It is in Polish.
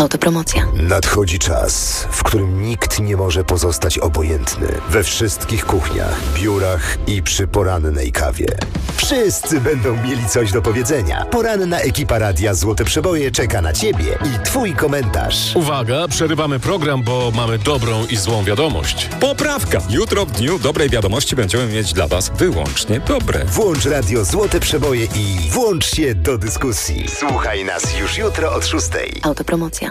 Autopromocja. Nadchodzi czas, w którym nikt nie może pozostać obojętny. We wszystkich kuchniach, biurach i przy porannej kawie. Wszyscy będą mieli coś do powiedzenia. Poranna ekipa Radia Złote Przeboje czeka na Ciebie i Twój komentarz. Uwaga, przerywamy program, bo mamy dobrą i złą wiadomość. Poprawka! Jutro w dniu dobrej wiadomości będziemy mieć dla Was wyłącznie dobre. Włącz Radio Złote Przeboje i włącz się do dyskusji. Słuchaj nas już jutro od 6:00. Autopromocja.